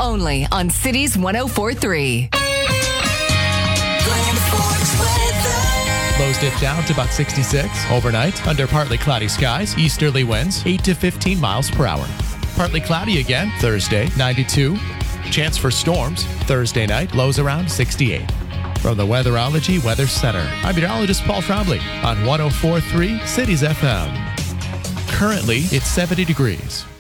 only on Cities 104.3. Lows dip down to about 66. Overnight, under partly cloudy skies, easterly winds 8 to 15 miles per hour. Partly cloudy again Thursday, 92. Chance for storms Thursday night, lows around 68. From the Weatherology Weather Center, I'm meteorologist Paul Trombley on 104.3 Cities FM. Currently, it's 70 degrees.